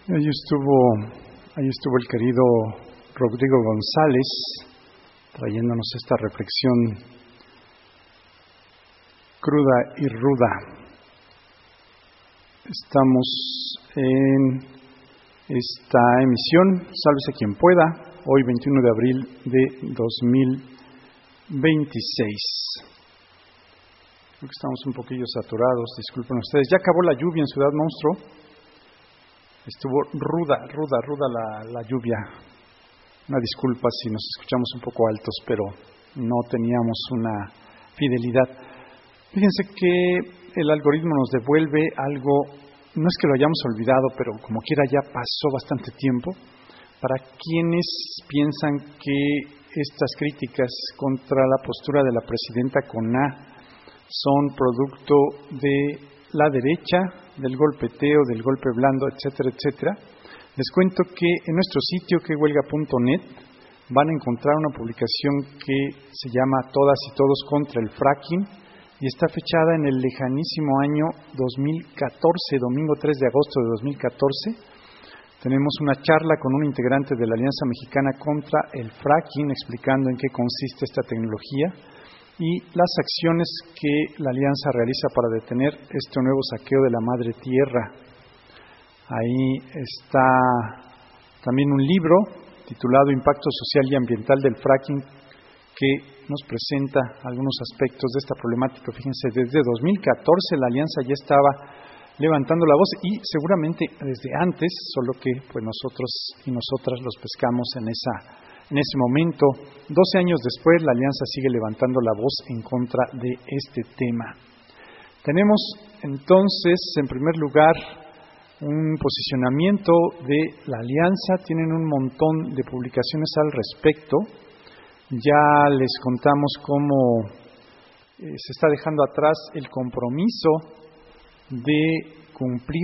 Ahí estuvo el querido Rodrigo González trayéndonos esta reflexión cruda y ruda. Estamos en esta emisión, sálvese quien pueda, hoy 21 de abril de 2026. Creo que estamos un poquillo saturados, disculpen ustedes. Ya acabó la lluvia en Ciudad Monstruo. Estuvo ruda la lluvia. Una disculpa si nos escuchamos un poco altos, pero no teníamos una fidelidad. Fíjense que el algoritmo nos devuelve algo, no es que lo hayamos olvidado, pero como quiera ya pasó bastante tiempo. Para quienes piensan que estas críticas contra la postura de la presidenta Coná son producto de la derecha, del golpeteo, del golpe blando, etcétera, etcétera, les cuento que en nuestro sitio quehuelga.net van a encontrar una publicación que se llama Todas y Todos contra el Fracking y está fechada en el lejanísimo año 2014, domingo 3 de agosto de 2014. Tenemos una charla con un integrante de la Alianza Mexicana contra el Fracking explicando en qué consiste esta tecnología y las acciones que la Alianza realiza para detener este nuevo saqueo de la madre tierra. Ahí está también un libro titulado Impacto Social y Ambiental del Fracking que nos presenta algunos aspectos de esta problemática. Fíjense, desde 2014 la Alianza ya estaba levantando la voz y seguramente desde antes, solo que pues nosotros y nosotras los pescamos en ese momento. 12 años después, la Alianza sigue levantando la voz en contra de este tema. Tenemos entonces, en primer lugar, un posicionamiento de la Alianza. Tienen un montón de publicaciones al respecto. Ya les contamos cómo se está dejando atrás el compromiso de cumplir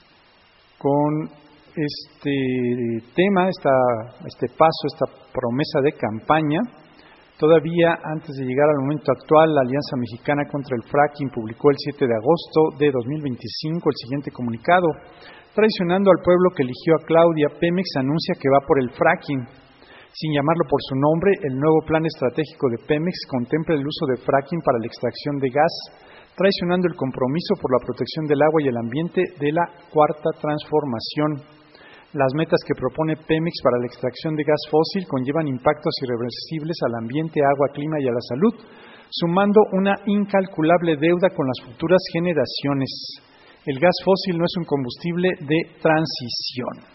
con este tema, este paso, esta promesa de campaña. Todavía antes de llegar al momento actual, la Alianza Mexicana contra el Fracking publicó el 7 de agosto de 2025 el siguiente comunicado. Traicionando al pueblo que eligió a Claudia, Pemex anuncia que va por el fracking. Sin llamarlo por su nombre, el nuevo plan estratégico de Pemex contempla el uso de fracking para la extracción de gas, traicionando el compromiso por la protección del agua y el ambiente de la Cuarta Transformación. Las metas que propone Pemex para la extracción de gas fósil conllevan impactos irreversibles al ambiente, agua, clima y a la salud, sumando una incalculable deuda con las futuras generaciones. El gas fósil no es un combustible de transición.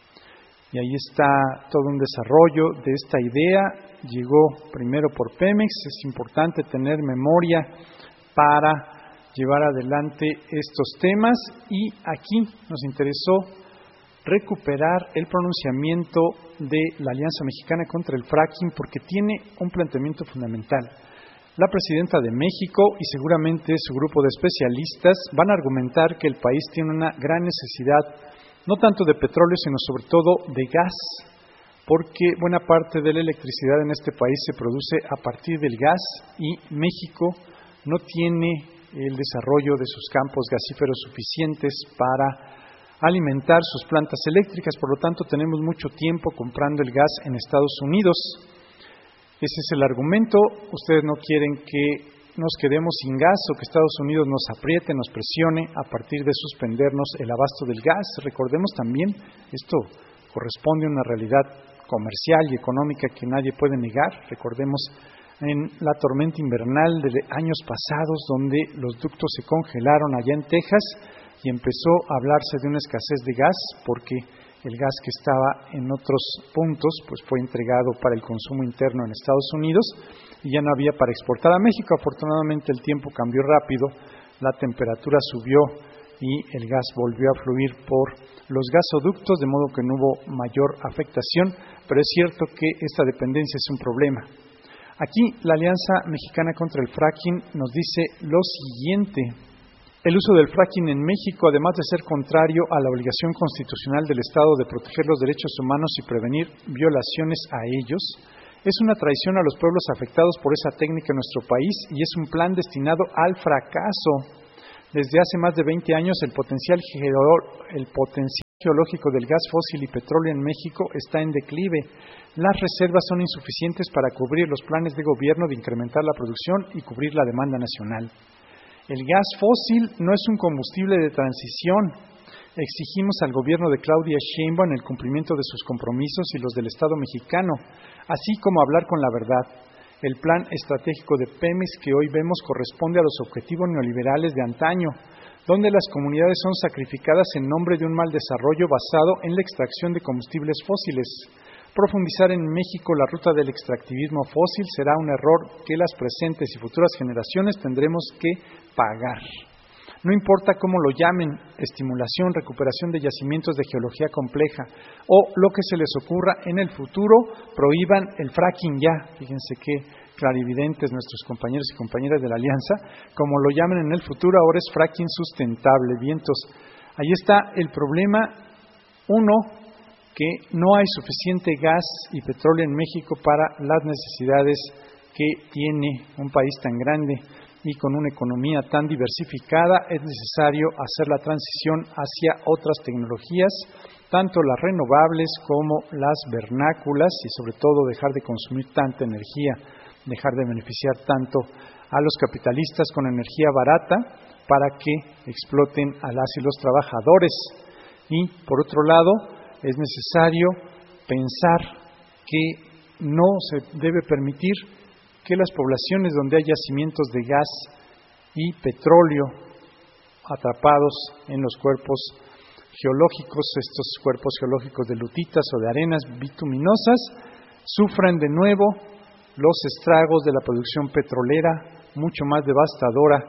Y ahí está todo un desarrollo de esta idea. Llegó primero por Pemex. Es importante tener memoria para llevar adelante estos temas. Y aquí nos interesó recuperar el pronunciamiento de la Alianza Mexicana contra el Fracking porque tiene un planteamiento fundamental. La presidenta de México y seguramente su grupo de especialistas van a argumentar que el país tiene una gran necesidad, no tanto de petróleo, sino sobre todo de gas, porque buena parte de la electricidad en este país se produce a partir del gas y México no tiene el desarrollo de sus campos gasíferos suficientes para alimentar sus plantas eléctricas, por lo tanto tenemos mucho tiempo comprando el gas en Estados Unidos. Ese es el argumento. Ustedes no quieren que nos quedemos sin gas o que Estados Unidos nos apriete, nos presione a partir de suspendernos el abasto del gas. Recordemos también, esto corresponde a una realidad comercial y económica que nadie puede negar. Recordemos en la tormenta invernal de años pasados donde los ductos se congelaron allá en Texas y empezó a hablarse de una escasez de gas porque el gas que estaba en otros puntos pues fue entregado para el consumo interno en Estados Unidos y ya no había para exportar a México. Afortunadamente el tiempo cambió rápido, la temperatura subió y el gas volvió a fluir por los gasoductos, de modo que no hubo mayor afectación, pero es cierto que esta dependencia es un problema. Aquí la Alianza Mexicana contra el Fracking nos dice lo siguiente: el uso del fracking en México, además de ser contrario a la obligación constitucional del Estado de proteger los derechos humanos y prevenir violaciones a ellos, es una traición a los pueblos afectados por esa técnica en nuestro país y es un plan destinado al fracaso. Desde hace más de 20 años el potencial geológico del gas fósil y petróleo en México está en declive. Las reservas son insuficientes para cubrir los planes de gobierno de incrementar la producción y cubrir la demanda nacional. El gas fósil no es un combustible de transición. Exigimos al gobierno de Claudia Sheinbaum el cumplimiento de sus compromisos y los del Estado mexicano, así como hablar con la verdad. El plan estratégico de Pemex que hoy vemos corresponde a los objetivos neoliberales de antaño, donde las comunidades son sacrificadas en nombre de un mal desarrollo basado en la extracción de combustibles fósiles. Profundizar en México la ruta del extractivismo fósil será un error que las presentes y futuras generaciones tendremos que pagar. No importa cómo lo llamen, estimulación, recuperación de yacimientos de geología compleja o lo que se les ocurra en el futuro, prohíban el fracking ya. Fíjense qué clarividentes nuestros compañeros y compañeras de la Alianza, como lo llamen en el futuro, ahora es fracking sustentable, vientos. Ahí está el problema, uno, que no hay suficiente gas y petróleo en México para las necesidades que tiene un país tan grande y con una economía tan diversificada. Es necesario hacer la transición hacia otras tecnologías, tanto las renovables como las vernáculas, y sobre todo dejar de consumir tanta energía, dejar de beneficiar tanto a los capitalistas con energía barata para que exploten a las y los trabajadores. Y, por otro lado, es necesario pensar que no se debe permitir que las poblaciones donde hay yacimientos de gas y petróleo atrapados en los cuerpos geológicos, estos cuerpos geológicos de lutitas o de arenas bituminosas, sufran de nuevo los estragos de la producción petrolera, mucho más devastadora,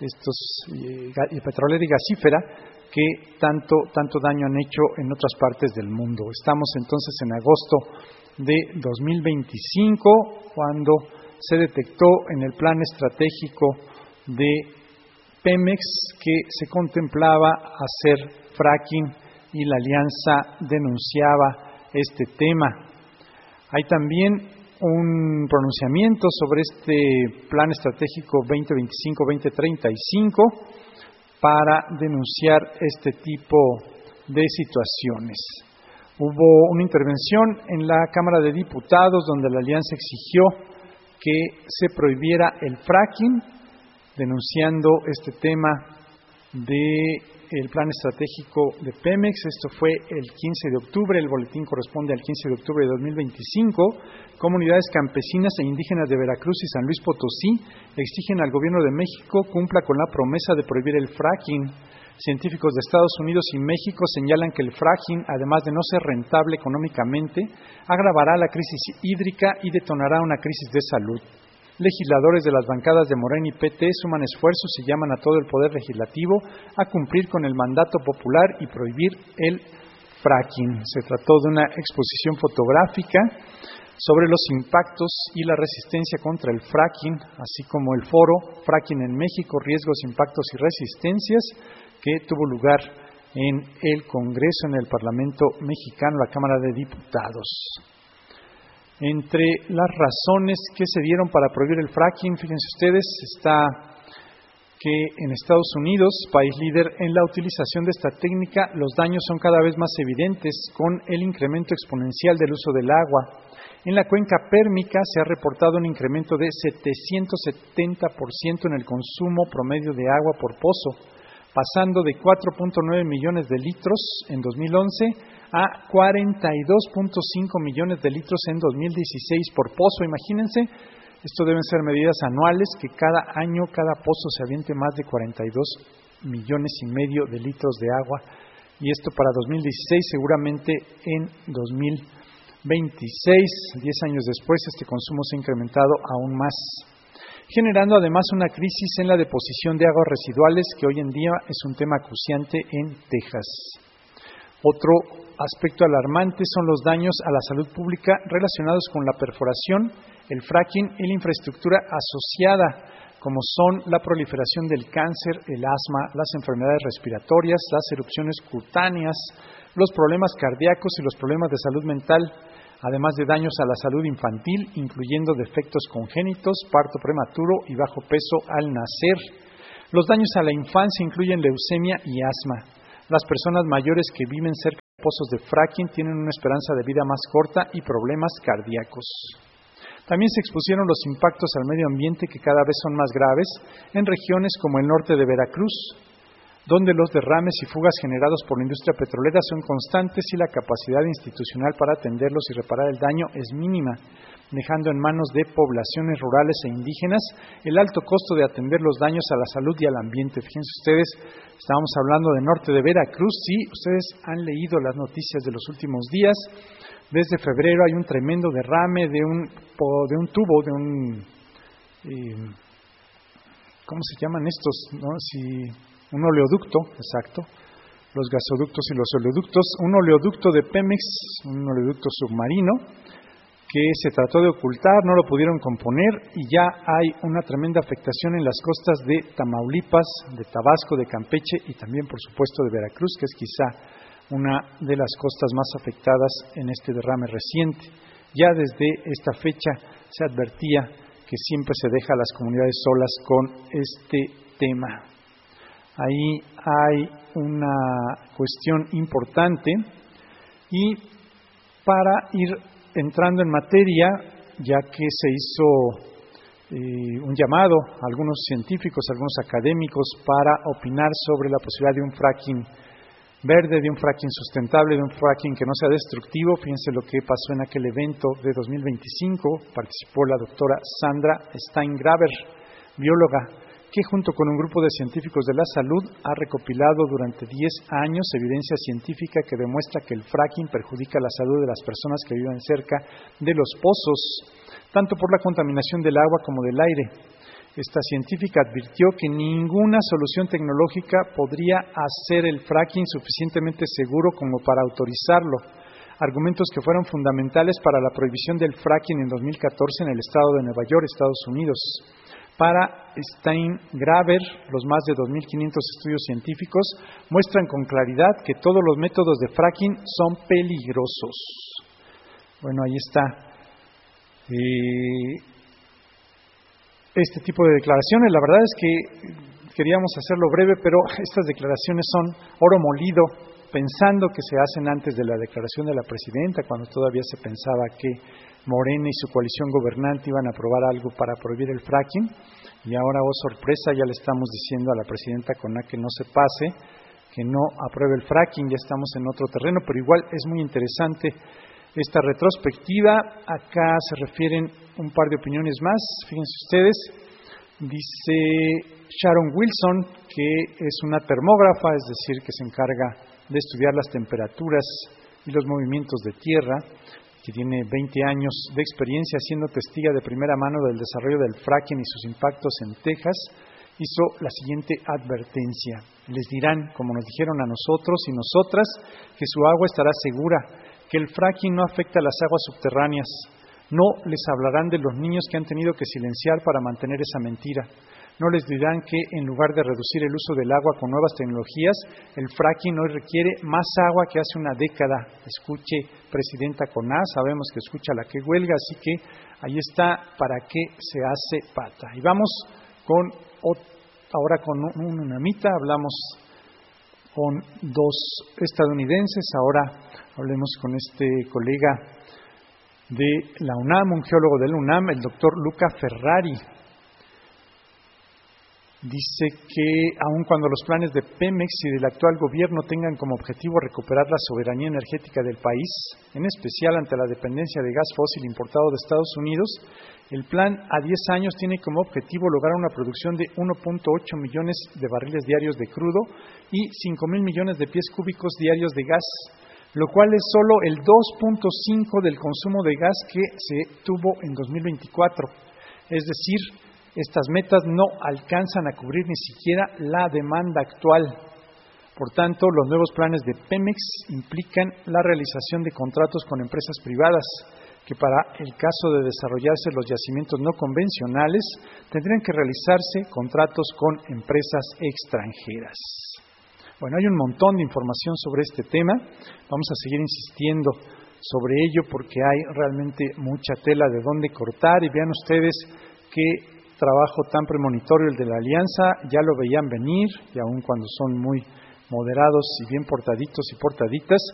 petrolera y gasífera, que tanto daño han hecho en otras partes del mundo. Estamos entonces en agosto de 2025, cuando se detectó en el plan estratégico de Pemex que se contemplaba hacer fracking y la alianza denunciaba este tema. Hay también un pronunciamiento sobre este plan estratégico 2025-2035 para denunciar este tipo de situaciones. Hubo una intervención en la Cámara de Diputados donde la Alianza exigió que se prohibiera el fracking, denunciando este tema del plan estratégico de Pemex. Esto fue el 15 de octubre, el boletín corresponde al 15 de octubre de 2025. Comunidades campesinas e indígenas de Veracruz y San Luis Potosí exigen al gobierno de México cumpla con la promesa de prohibir el fracking. Científicos de Estados Unidos y México señalan que el fracking, además de no ser rentable económicamente, agravará la crisis hídrica y detonará una crisis de salud. Legisladores de las bancadas de Morena y PT suman esfuerzos y llaman a todo el Poder Legislativo a cumplir con el mandato popular y prohibir el fracking. Se trató de una exposición fotográfica sobre los impactos y la resistencia contra el fracking, así como el foro Fracking en México, riesgos, impactos y resistencias, que tuvo lugar en el Congreso, en el Parlamento mexicano, la Cámara de Diputados. Entre las razones que se dieron para prohibir el fracking, fíjense ustedes, está que en Estados Unidos, país líder en la utilización de esta técnica, los daños son cada vez más evidentes con el incremento exponencial del uso del agua. En la cuenca pérmica se ha reportado un incremento de 770% en el consumo promedio de agua por pozo, pasando de 4.9 millones de litros en 2011 a 42.5 millones de litros en 2016 por pozo. Imagínense, esto deben ser medidas anuales, que cada año, cada pozo se aviente más de 42 millones y medio de litros de agua, y esto para 2016, seguramente en 2026, 10 años después, este consumo se ha incrementado aún más, generando además una crisis en la deposición de aguas residuales, que hoy en día es un tema acuciante en Texas. Otro aspecto alarmante son los daños a la salud pública relacionados con la perforación, el fracking y la infraestructura asociada, como son la proliferación del cáncer, el asma, las enfermedades respiratorias, las erupciones cutáneas, los problemas cardíacos y los problemas de salud mental, además de daños a la salud infantil, incluyendo defectos congénitos, parto prematuro y bajo peso al nacer. Los daños a la infancia incluyen leucemia y asma. Las personas mayores que viven cerca pozos de fracking tienen una esperanza de vida más corta y problemas cardíacos. También se expusieron los impactos al medio ambiente que cada vez son más graves en regiones como el norte de Veracruz, donde los derrames y fugas generados por la industria petrolera son constantes y la capacidad institucional para atenderlos y reparar el daño es mínima, dejando en manos de poblaciones rurales e indígenas el alto costo de atender los daños a la salud y al ambiente. Fíjense ustedes, estábamos hablando del norte de Veracruz, sí, ustedes han leído las noticias de los últimos días. Desde febrero hay un tremendo derrame de un tubo, ¿cómo se llaman estos? ¿No? Un oleoducto, exacto, los gasoductos y los oleoductos, un oleoducto de Pemex, un oleoducto submarino, que se trató de ocultar, no lo pudieron componer y ya hay una tremenda afectación en las costas de Tamaulipas, de Tabasco, de Campeche y también, por supuesto, de Veracruz, que es quizá una de las costas más afectadas en este derrame reciente. Ya desde esta fecha se advertía que siempre se deja a las comunidades solas con este tema. Ahí hay una cuestión importante y para ir entrando en materia, ya que se hizo un llamado a algunos científicos, a algunos académicos para opinar sobre la posibilidad de un fracking verde, de un fracking sustentable, de un fracking que no sea destructivo. Fíjense lo que pasó en aquel evento de 2025, participó la doctora Sandra Steingraber, bióloga, que junto con un grupo de científicos de la salud ha recopilado durante 10 años evidencia científica que demuestra que el fracking perjudica la salud de las personas que viven cerca de los pozos, tanto por la contaminación del agua como del aire. Esta científica advirtió que ninguna solución tecnológica podría hacer el fracking suficientemente seguro como para autorizarlo, argumentos que fueron fundamentales para la prohibición del fracking en 2014 en el estado de Nueva York, Estados Unidos. Para Steingraber, los más de 2.500 estudios científicos muestran con claridad que todos los métodos de fracking son peligrosos. Bueno, ahí está. Este tipo de declaraciones, la verdad es que queríamos hacerlo breve, pero estas declaraciones son oro molido, pensando que se hacen antes de la declaración de la presidenta, cuando todavía se pensaba que Morena y su coalición gobernante iban a aprobar algo para prohibir el fracking, y ahora, oh sorpresa, ya le estamos diciendo a la presidenta Coná que no se pase, que no apruebe el fracking, ya estamos en otro terreno, pero igual es muy interesante esta retrospectiva. Acá se refieren un par de opiniones más, fíjense ustedes, dice Sharon Wilson, que es una termógrafa, es decir, que se encarga de estudiar las temperaturas y los movimientos de tierra, que tiene 20 años de experiencia siendo testiga de primera mano del desarrollo del fracking y sus impactos en Texas, hizo la siguiente advertencia. Les dirán, como nos dijeron a nosotros y nosotras, que su agua estará segura, que el fracking no afecta a las aguas subterráneas. No les hablarán de los niños que han tenido que silenciar para mantener esa mentira. No les dirán que en lugar de reducir el uso del agua con nuevas tecnologías, el fracking hoy requiere más agua que hace una década. Escuche, presidenta Coná, sabemos que escucha la que huelga, así que ahí está para qué se hace pata. Y vamos ahora con una mitad, hablamos con dos estadounidenses, ahora hablemos con este colega de la UNAM, un geólogo de la UNAM, el doctor Luca Ferrari. Dice que aun cuando los planes de Pemex y del actual gobierno tengan como objetivo recuperar la soberanía energética del país, en especial ante la dependencia de gas fósil importado de Estados Unidos, el plan a 10 años tiene como objetivo lograr una producción de 1.8 millones de barriles diarios de crudo y 5,000 millones de pies cúbicos diarios de gas, lo cual es solo el 2.5 del consumo de gas que se tuvo en 2024. Es decir, estas metas no alcanzan a cubrir ni siquiera la demanda actual. Por tanto, los nuevos planes de Pemex implican la realización de contratos con empresas privadas, que para el caso de desarrollarse los yacimientos no convencionales, tendrían que realizarse contratos con empresas extranjeras. Bueno, hay un montón de información sobre este tema. Vamos a seguir insistiendo sobre ello porque hay realmente mucha tela de dónde cortar. Y vean ustedes que trabajo tan premonitorio el de la Alianza, ya lo veían venir, y aun cuando son muy moderados y bien portaditos y portaditas,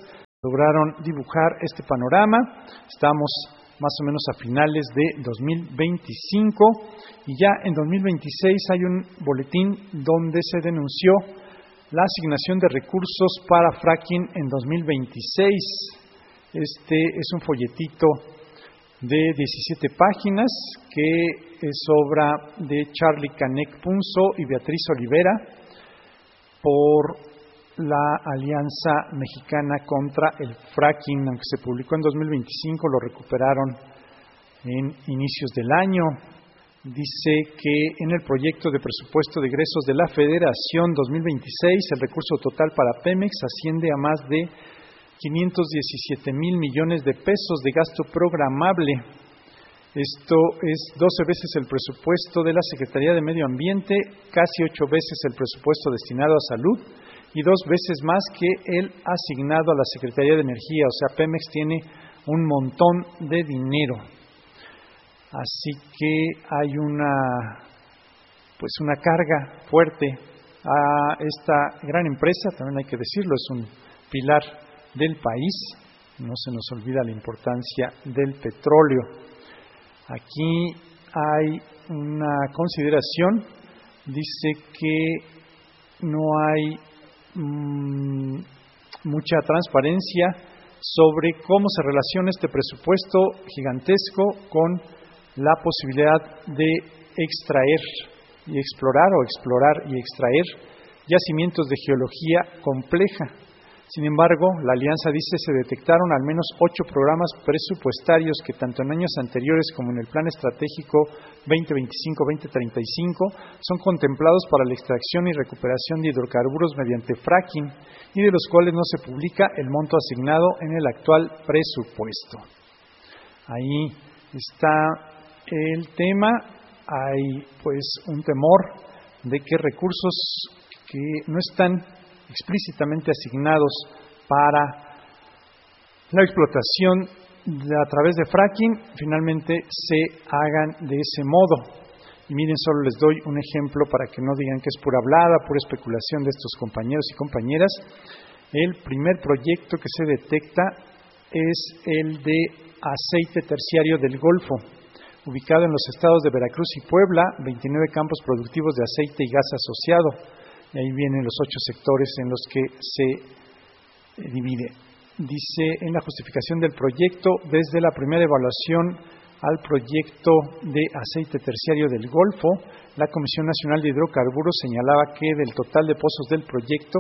lograron dibujar este panorama. Estamos más o menos a finales de 2025 y ya en 2026 hay un boletín donde se denunció la asignación de recursos para fracking en 2026. Este es un folletito de 17 páginas que es obra de Charlie Canek Punzo y Beatriz Olivera por la Alianza Mexicana contra el Fracking. Aunque se publicó en 2025, lo recuperaron en inicios del año. Dice que en el proyecto de presupuesto de egresos de la Federación 2026, el recurso total para Pemex asciende a más de 517 mil millones de pesos de gasto programable. Esto es 12 veces el presupuesto de la Secretaría de Medio Ambiente, casi 8 veces el presupuesto destinado a salud y 2 veces más que el asignado a la Secretaría de Energía. O sea, Pemex tiene un montón de dinero. Así que hay una carga fuerte a esta gran empresa, también hay que decirlo, es un pilar del país. No se nos olvida la importancia del petróleo. Aquí hay una consideración, dice que no hay mucha transparencia sobre cómo se relaciona este presupuesto gigantesco con la posibilidad de extraer y explorar o explorar y extraer yacimientos de geología compleja. Sin embargo, la Alianza dice se detectaron al menos 8 programas presupuestarios que tanto en años anteriores como en el Plan Estratégico 2025-2035 son contemplados para la extracción y recuperación de hidrocarburos mediante fracking y de los cuales no se publica el monto asignado en el actual presupuesto. Ahí está el tema. Hay pues un temor de que recursos que no están explícitamente asignados para la explotación a través de fracking finalmente se hagan de ese modo. Y miren, solo les doy un ejemplo para que no digan que es pura hablada, pura especulación de estos compañeros y compañeras. El primer proyecto que se detecta es el de aceite terciario del Golfo, ubicado en los estados de Veracruz y Puebla, 29 campos productivos de aceite y gas asociado. Y ahí vienen los 8 sectores en los que se divide. Dice en la justificación del proyecto, desde la primera evaluación al proyecto de aceite terciario del Golfo, la Comisión Nacional de Hidrocarburos señalaba que del total de pozos del proyecto,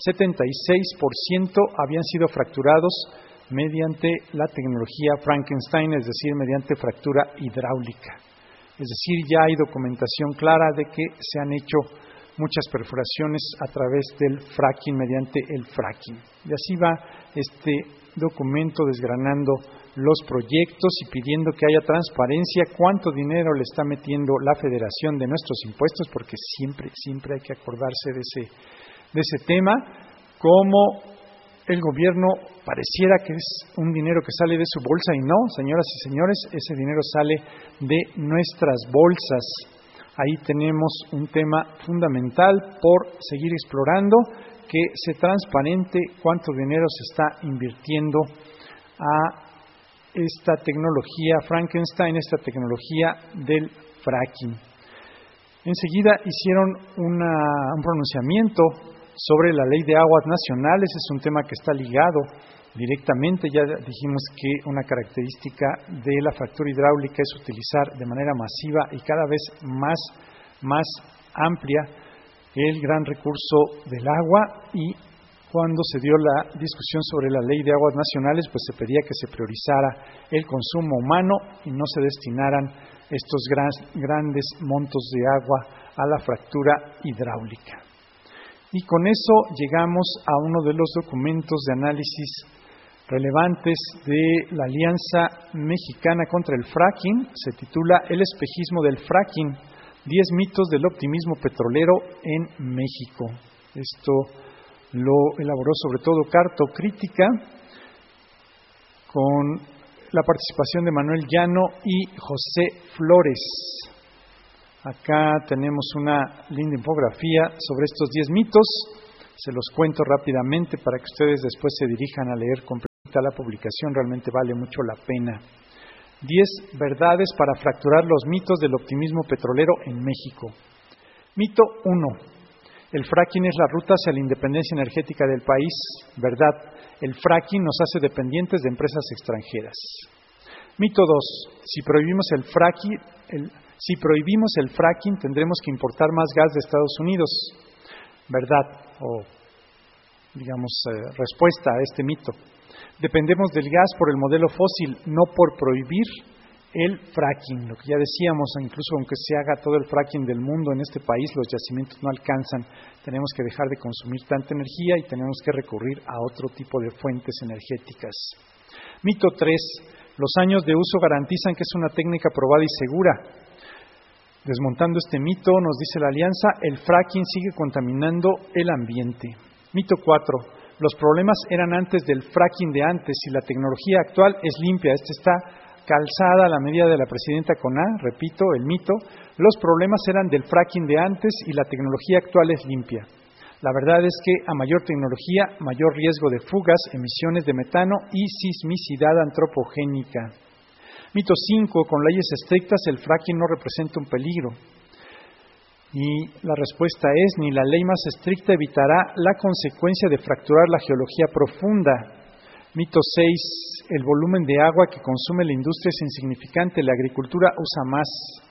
76% habían sido fracturados mediante la tecnología Frankenstein, es decir, mediante fractura hidráulica. Es decir, ya hay documentación clara de que se han hecho muchas perforaciones a través del fracking, mediante el fracking. Y así va este documento desgranando los proyectos y pidiendo que haya transparencia, cuánto dinero le está metiendo la Federación de nuestros impuestos, porque siempre hay que acordarse de ese tema, como el gobierno pareciera que es un dinero que sale de su bolsa y no, señoras y señores, ese dinero sale de nuestras bolsas. Ahí tenemos un tema fundamental por seguir explorando, que se transparente cuánto dinero se está invirtiendo a esta tecnología Frankenstein, esta tecnología del fracking. Enseguida hicieron un pronunciamiento sobre la Ley de Aguas Nacionales. Es un tema que está ligado directamente. Ya dijimos que una característica de la fractura hidráulica es utilizar de manera masiva y cada vez más amplia el gran recurso del agua, y cuando se dio la discusión sobre la Ley de Aguas Nacionales, pues se pedía que se priorizara el consumo humano y no se destinaran estos grandes montos de agua a la fractura hidráulica. Y con eso llegamos a uno de los documentos de análisis relevantes de la Alianza Mexicana contra el Fracking. Se titula El espejismo del fracking, 10 mitos del optimismo petrolero en México. Esto lo elaboró sobre todo Cartocrítica, con la participación de Manuel Llano y José Flores. Acá tenemos una linda infografía sobre estos 10 mitos. Se los cuento rápidamente para que ustedes después se dirijan a leer completamente. está la publicación, realmente vale mucho la pena. 10 verdades para fracturar los mitos del optimismo petrolero en México. Mito 1. El fracking es la ruta hacia la independencia energética del país. Verdad. El fracking nos hace dependientes de empresas extranjeras. Mito 2. Si prohibimos el fracking, tendremos que importar más gas de Estados Unidos. Verdad. O, respuesta a este mito. Dependemos del gas por el modelo fósil, no por prohibir el fracking. Lo que ya decíamos, incluso aunque se haga todo el fracking del mundo en este país, los yacimientos no alcanzan. Tenemos que dejar de consumir tanta energía y tenemos que recurrir a otro tipo de fuentes energéticas. Mito 3. Los años de uso garantizan que es una técnica probada y segura. Desmontando este mito, nos dice la Alianza, el fracking sigue contaminando el ambiente. Mito 4. Los problemas eran antes del fracking de antes y la tecnología actual es limpia. Esta está calzada a la medida de la presidenta Coná, repito, el mito. Los problemas eran del fracking de antes y la tecnología actual es limpia. La verdad es que a mayor tecnología, mayor riesgo de fugas, emisiones de metano y sismicidad antropogénica. Mito 5. Con leyes estrictas el fracking no representa un peligro. Y la respuesta es, ni la ley más estricta evitará la consecuencia de fracturar la geología profunda. Mito 6. El volumen de agua que consume la industria es insignificante, la agricultura usa más.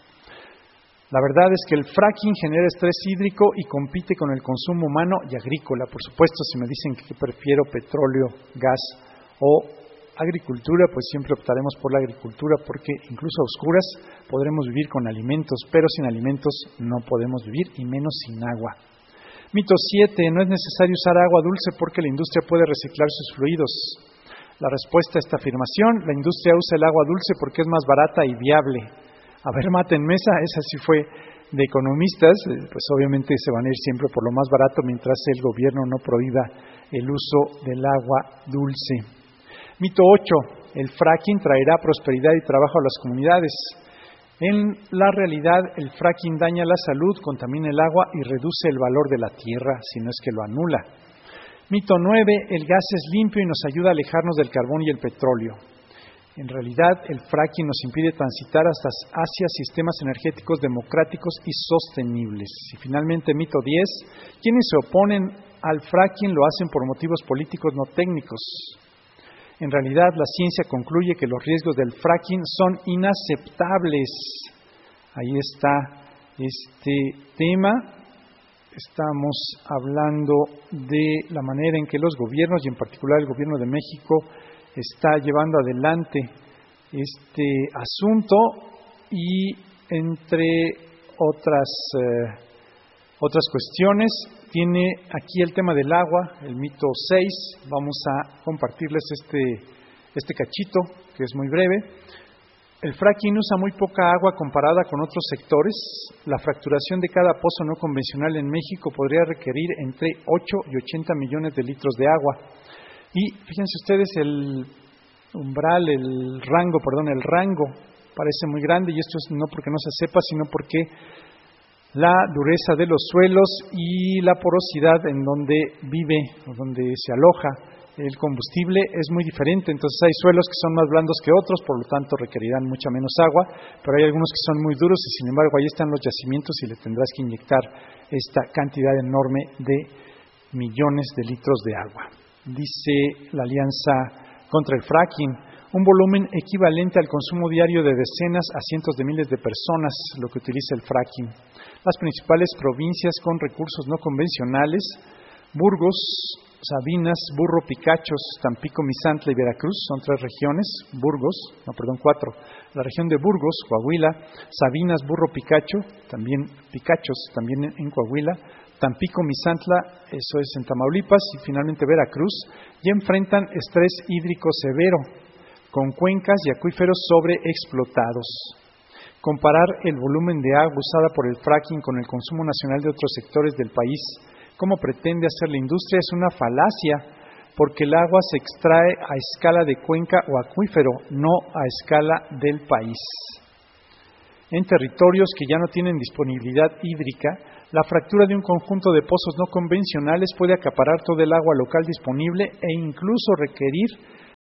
La verdad es que el fracking genera estrés hídrico y compite con el consumo humano y agrícola. Por supuesto, si me dicen que prefiero petróleo, gas o agricultura, pues siempre optaremos por la agricultura porque incluso a oscuras podremos vivir con alimentos, pero sin alimentos no podemos vivir y menos sin agua. Mito 7. No es necesario usar agua dulce porque la industria puede reciclar sus fluidos. La respuesta a esta afirmación, la industria usa el agua dulce porque es más barata y viable. A ver, mate en mesa, esa sí fue de economistas, pues obviamente se van a ir siempre por lo más barato mientras el gobierno no prohíba el uso del agua dulce. Mito 8. El fracking traerá prosperidad y trabajo a las comunidades. En la realidad, el fracking daña la salud, contamina el agua y reduce el valor de la tierra, si no es que lo anula. Mito 9. El gas es limpio y nos ayuda a alejarnos del carbón y el petróleo. En realidad, el fracking nos impide transitar hacia sistemas energéticos democráticos y sostenibles. Y finalmente, mito 10. Quienes se oponen al fracking lo hacen por motivos políticos no técnicos. En realidad, la ciencia concluye que los riesgos del fracking son inaceptables. Ahí está este tema. Estamos hablando de la manera en que los gobiernos, y en particular el gobierno de México, está llevando adelante este asunto y entre otras cuestiones, tiene aquí el tema del agua, el mito 6. Vamos a compartirles este cachito, que es muy breve. El fracking usa muy poca agua comparada con otros sectores. La fracturación de cada pozo no convencional en México podría requerir entre 8 y 80 millones de litros de agua. Y fíjense ustedes el rango parece muy grande, y esto es no porque no se sepa, sino porque la dureza de los suelos y la porosidad en donde vive o donde se aloja el combustible es muy diferente. Entonces hay suelos que son más blandos que otros, por lo tanto requerirán mucha menos agua, pero hay algunos que son muy duros y sin embargo ahí están los yacimientos y le tendrás que inyectar esta cantidad enorme de millones de litros de agua. Dice la Alianza contra el Fracking, un volumen equivalente al consumo diario de decenas a cientos de miles de personas, lo que utiliza el fracking. Las principales provincias con recursos no convencionales: Burgos, Sabinas, Burro Picachos, Tampico, Misantla y Veracruz, son 3 regiones. 4. La región de Burgos, Coahuila, Sabinas, Burro Picacho, también Picachos, también en Coahuila, Tampico, Misantla, eso es en Tamaulipas, y finalmente Veracruz, y enfrentan estrés hídrico severo, con cuencas y acuíferos sobreexplotados. Comparar el volumen de agua usada por el fracking con el consumo nacional de otros sectores del país, como pretende hacer la industria, es una falacia, porque el agua se extrae a escala de cuenca o acuífero, no a escala del país. En territorios que ya no tienen disponibilidad hídrica, la fractura de un conjunto de pozos no convencionales puede acaparar todo el agua local disponible e incluso requerir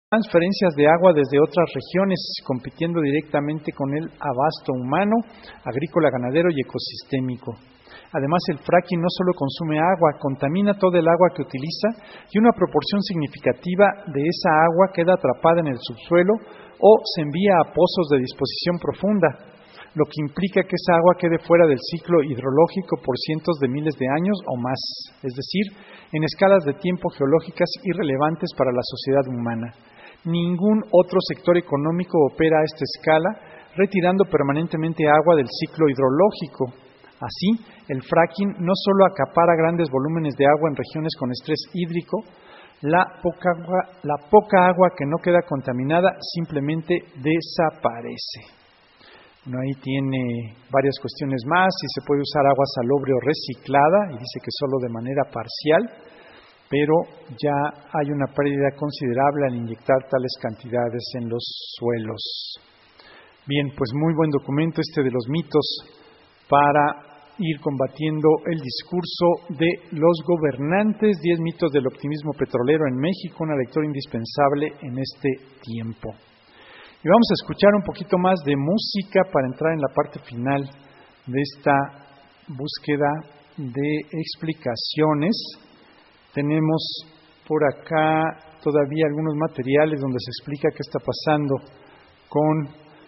transferencias de agua desde otras regiones, compitiendo directamente con el abasto humano, agrícola, ganadero y ecosistémico. Además, el fracking no solo consume agua, contamina todo el agua que utiliza y una proporción significativa de esa agua queda atrapada en el subsuelo o se envía a pozos de disposición profunda, lo que implica que esa agua quede fuera del ciclo hidrológico por cientos de miles de años o más, es decir, en escalas de tiempo geológicas irrelevantes para la sociedad humana. Ningún otro sector económico opera a esta escala, retirando permanentemente agua del ciclo hidrológico. Así, el fracking no solo acapara grandes volúmenes de agua en regiones con estrés hídrico, la poca agua que no queda contaminada simplemente desaparece. Bueno, ahí tiene varias cuestiones más, si se puede usar agua salobre o reciclada, y dice que solo de manera parcial, pero ya hay una pérdida considerable al inyectar tales cantidades en los suelos. Bien, pues muy buen documento este de los mitos para ir combatiendo el discurso de los gobernantes, 10 mitos del optimismo petrolero en México, una lectura indispensable en este tiempo. Y vamos a escuchar un poquito más de música para entrar en la parte final de esta búsqueda de explicaciones. Tenemos por acá todavía algunos materiales donde se explica qué está pasando con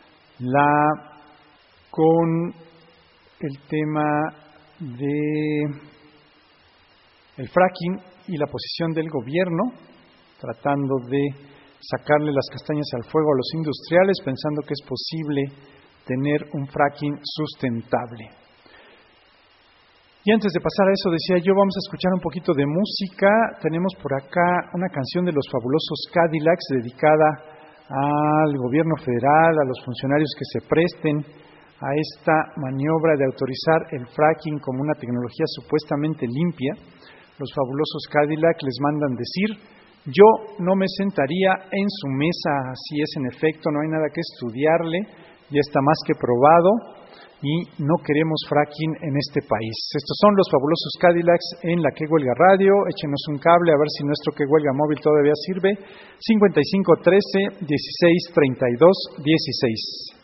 el tema de el fracking y la posición del gobierno, tratando de sacarle las castañas al fuego a los industriales, pensando que es posible tener un fracking sustentable. Y antes de pasar a eso, decía yo, vamos a escuchar un poquito de música. Tenemos por acá una canción de los Fabulosos Cadillacs dedicada al gobierno federal, a los funcionarios que se presten a esta maniobra de autorizar el fracking como una tecnología supuestamente limpia. Los Fabulosos Cadillacs les mandan decir: yo no me sentaría en su mesa, así es en efecto, no hay nada que estudiarle, ya está más que probado y no queremos fracking en este país. Estos son los Fabulosos Cadillacs en la Que Huelga Radio. Échenos un cable a ver si nuestro Que Huelga móvil todavía sirve. 5513 16 32 16.